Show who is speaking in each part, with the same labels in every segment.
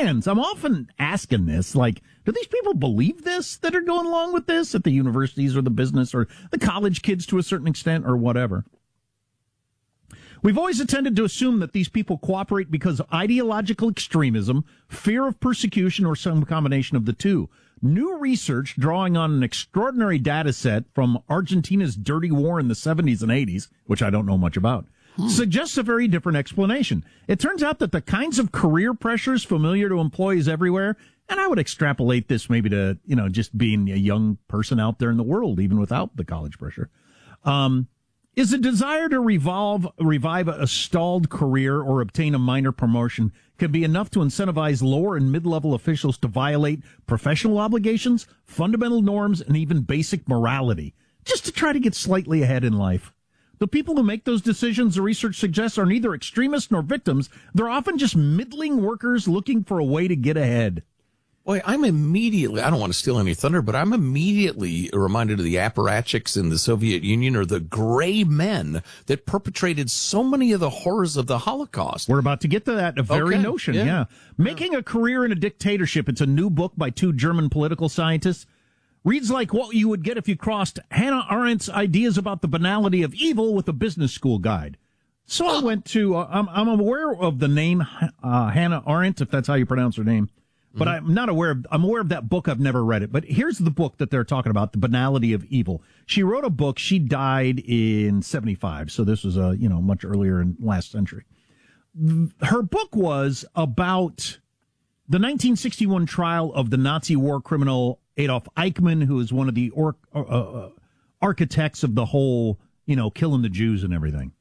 Speaker 1: stands. I'm often asking this, like, do these people believe this that are going along with this at the universities or the business or the college kids to a certain extent or whatever? We've always tended to assume that these people cooperate because of ideological extremism, fear of persecution, or some combination of the two. New research drawing on an extraordinary data set from Argentina's dirty war in the 70s and 80s, which I don't know much about, suggests a very different explanation. It turns out that the kinds of career pressures familiar to employees everywhere, and I would extrapolate this maybe to, just being a young person out there in the world, even without the college pressure, is a desire to revive a stalled career or obtain a minor promotion can be enough to incentivize lower and mid-level officials to violate professional obligations, fundamental norms, and even basic morality, just to try to get slightly ahead in life. The people who make those decisions, the research suggests, are neither extremists nor victims. They're often just middling workers looking for a way to get ahead.
Speaker 2: Boy, I don't want to steal any thunder, but I'm immediately reminded of the apparatchiks in the Soviet Union, or the gray men that perpetrated so many of the horrors of the Holocaust.
Speaker 1: We're about to get to that very notion, yeah. Making a career in a dictatorship. It's a new book by two German political scientists. Reads like what you would get if you crossed Hannah Arendt's ideas about the banality of evil with a business school guide. So I went to, I'm aware of the name Hannah Arendt, if that's how you pronounce her name. But I'm aware of that book. I've never read it. But here's the book that they're talking about, The Banality of Evil. She wrote a book. She died in 1975. So this was, much earlier in last century. Her book was about the 1961 trial of the Nazi war criminal Adolf Eichmann, who is one of the architects of the whole, killing the Jews and everything.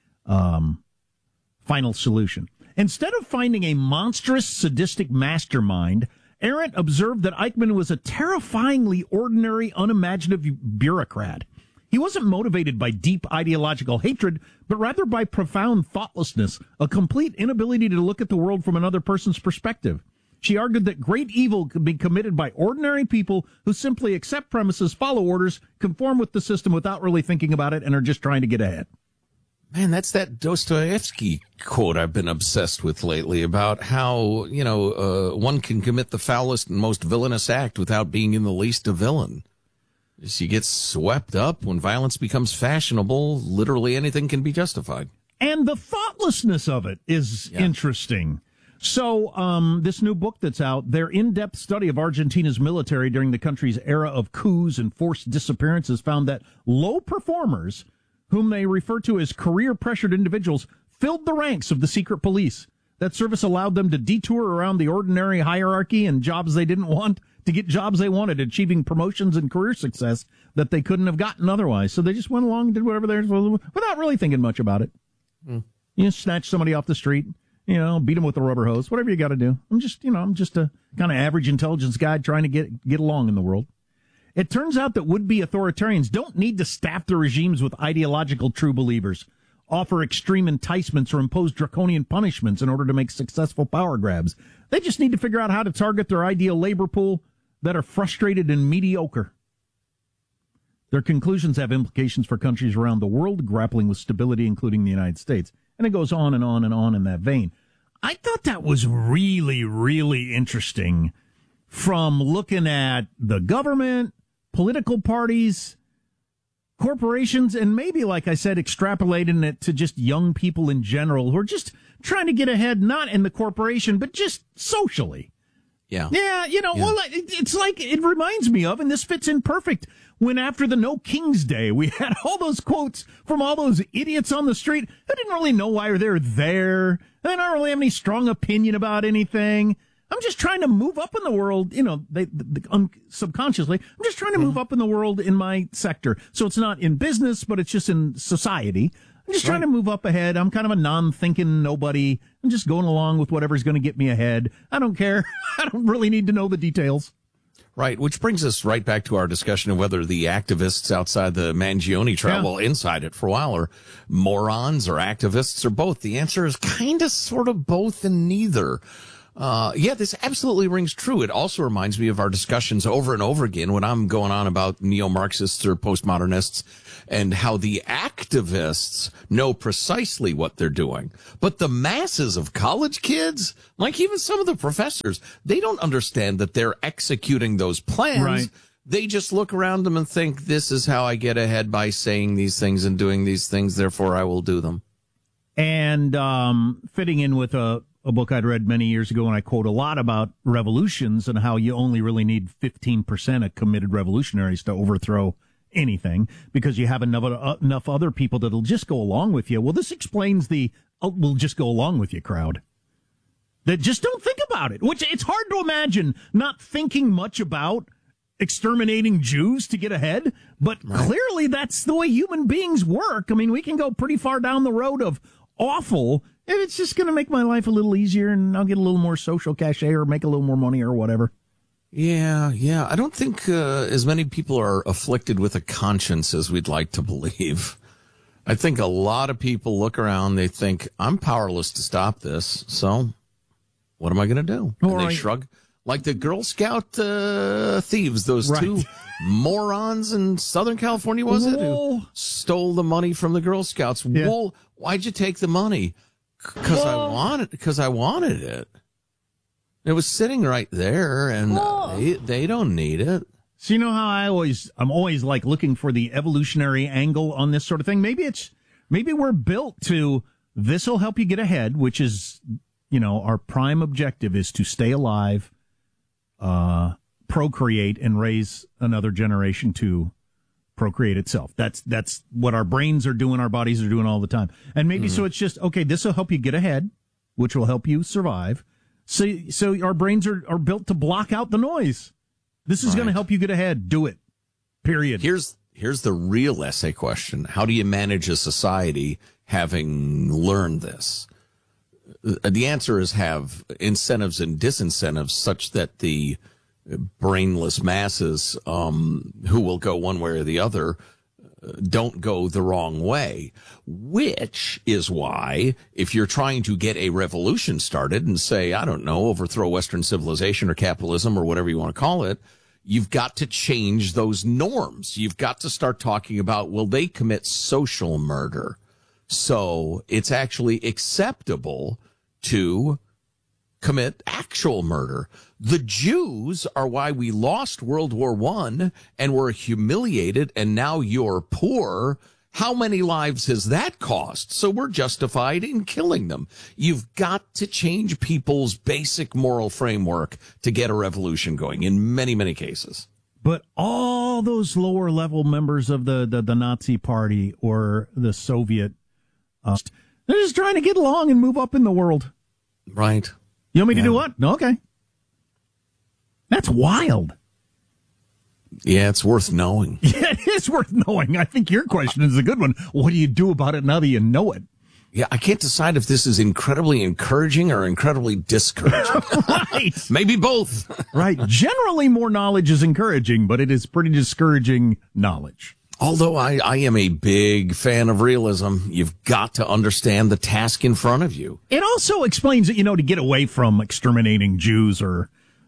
Speaker 1: Final Solution. Instead of finding a monstrous, sadistic mastermind, Arendt observed that Eichmann was a terrifyingly ordinary, unimaginative bureaucrat. He wasn't motivated by deep ideological hatred, but rather by profound thoughtlessness, a complete inability to look at the world from another person's perspective. She argued that great evil could be committed by ordinary people who simply accept premises, follow orders, conform with the system without really thinking about it, and are just trying to get ahead.
Speaker 2: Man, that's that Dostoevsky quote I've been obsessed with lately about how, one can commit the foulest and most villainous act without being in the least a villain. As you get swept up, when violence becomes fashionable, literally anything can be justified.
Speaker 1: And the thoughtlessness of it is interesting. So this new book that's out, their in-depth study of Argentina's military during the country's era of coups and forced disappearances found that low performers, whom they refer to as career-pressured individuals, filled the ranks of the secret police. That service allowed them to detour around the ordinary hierarchy and jobs they didn't want to get jobs they wanted, achieving promotions and career success that they couldn't have gotten otherwise. So they just went along and did whatever they were supposed to do without really thinking much about it. Snatch somebody off the street, beat them with a rubber hose, whatever you got to do. I'm just a kind of average intelligence guy trying to get along in the world. It turns out that would-be authoritarians don't need to staff their regimes with ideological true believers, offer extreme enticements, or impose draconian punishments in order to make successful power grabs. They just need to figure out how to target their ideal labor pool that are frustrated and mediocre. Their conclusions have implications for countries around the world grappling with stability, including the United States. And it goes on and on and on in that vein. I thought that was really, really interesting from looking at the government, political parties, corporations, and maybe, like I said, extrapolating it to just young people in general who are just trying to get ahead, not in the corporation, but just socially.
Speaker 2: Yeah.
Speaker 1: Yeah, well, it's like, it reminds me of, and this fits in perfect, when after the No King's Day, we had all those quotes from all those idiots on the street who didn't really know why they're there. They don't really have any strong opinion about anything. I'm just trying to move up in the world, subconsciously. I'm just trying to move up in the world in my sector. So it's not in business, but it's just in society. I'm just trying to move up ahead. I'm kind of a non-thinking nobody. I'm just going along with whatever's going to get me ahead. I don't care. I don't really need to know the details.
Speaker 2: Right, which brings us right back to our discussion of whether the activists outside the Mangione trial, well, inside it for a while, are morons or activists or both. The answer is kind of sort of both and neither. Yeah, this absolutely rings true. It also reminds me of our discussions over and over again when I'm going on about neo-Marxists or postmodernists and how the activists know precisely what they're doing. But the masses of college kids, like even some of the professors, they don't understand that they're executing those plans.
Speaker 1: Right.
Speaker 2: They just look around them and think, this is how I get ahead by saying these things and doing these things, therefore I will do them.
Speaker 1: And fitting in with a book I'd read many years ago, and I quote a lot about revolutions and how you only really need 15% of committed revolutionaries to overthrow anything because you have enough other people that'll just go along with you. Well, this explains the we'll just go along with you crowd that just don't think about it, which it's hard to imagine not thinking much about exterminating Jews to get ahead. But clearly that's the way human beings work. I mean, we can go pretty far down the road of awful, and it's just going to make my life a little easier, and I'll get a little more social cachet or make a little more money or whatever.
Speaker 2: Yeah. I don't think as many people are afflicted with a conscience as we'd like to believe. I think a lot of people look around, they think, I'm powerless to stop this, so what am I going to do? And they shrug. Like the Girl Scout thieves, those two morons in Southern California, was it? Who stole the money from the Girl Scouts. Yeah. Well, why'd you take the money? Because I wanted it. It was sitting right there, and they don't need it.
Speaker 1: So you know how I'm always like looking for the evolutionary angle on this sort of thing. Maybe we're built to, this will help you get ahead, which is, our prime objective is to stay alive, procreate, and raise another generation to procreate itself. That's what our brains are doing, our bodies are doing all the time. And maybe so it's just, okay, this will help you get ahead, which will help you survive. So our brains are built to block out the noise. This is going to help you get ahead. Do it. Period.
Speaker 2: Here's the real essay question. How do you manage a society having learned this? The answer is have incentives and disincentives such that the brainless masses who will go one way or the other don't go the wrong way, which is why if you're trying to get a revolution started and say, I don't know, overthrow Western civilization or capitalism or whatever you want to call it, you've got to change those norms. You've got to start talking about, will they commit social murder? So it's actually acceptable to commit actual murder. The Jews are why we lost World War I and were humiliated, and now you're poor. How many lives has that cost? So we're justified in killing them. You've got to change people's basic moral framework to get a revolution going in many, many cases.
Speaker 1: But all those lower level members of the Nazi Party or the Soviet, they're just trying to get along and move up in the world.
Speaker 2: Right.
Speaker 1: You want me to do what? Okay. That's wild.
Speaker 2: Yeah, it's worth knowing.
Speaker 1: Yeah, it is worth knowing. I think your question is a good one. What do you do about it now that you know it?
Speaker 2: Yeah, I can't decide if this is incredibly encouraging or incredibly discouraging.
Speaker 1: Right.
Speaker 2: Maybe both.
Speaker 1: Right. Generally, more knowledge is encouraging, but it is pretty discouraging knowledge.
Speaker 2: Although I am a big fan of realism, you've got to understand the task in front of you.
Speaker 1: It also explains that, to get away from exterminating Jews or,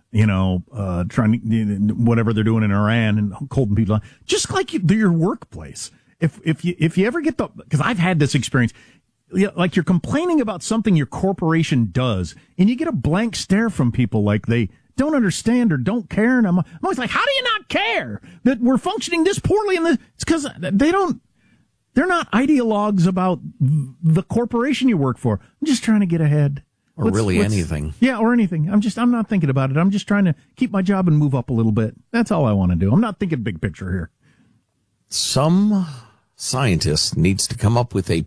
Speaker 1: trying to, whatever they're doing in Iran and holding people, just like your workplace. If you ever get because I've had this experience, like you're complaining about something your corporation does and you get a blank stare from people like they don't understand or don't care. And I'm always like, how do you not care that we're functioning this poorly? It's because they're not ideologues about the corporation you work for. I'm just trying to get ahead.
Speaker 2: Or anything.
Speaker 1: Yeah, or anything. I'm not thinking about it. I'm just trying to keep my job and move up a little bit. That's all I want to do. I'm not thinking big picture here.
Speaker 2: Some scientist needs to come up with a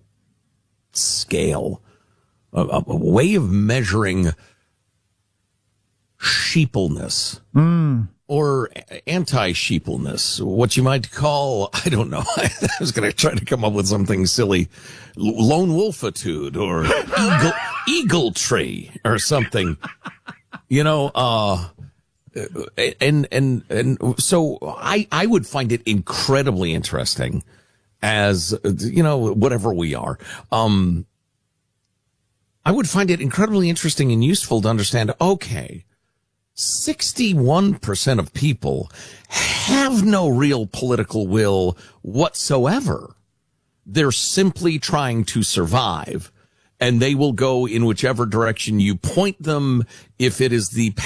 Speaker 2: scale, a way of measuring sheepleness or anti-sheepleness, what you might call, I don't know, I was going to try to come up with something silly, lone wolfitude or eagle tree or something, and so I would find it incredibly interesting as, whatever we are. I would find it incredibly interesting and useful to understand, okay, 61% of people have no real political will whatsoever. They're simply trying to survive, and they will go in whichever direction you point them if it is the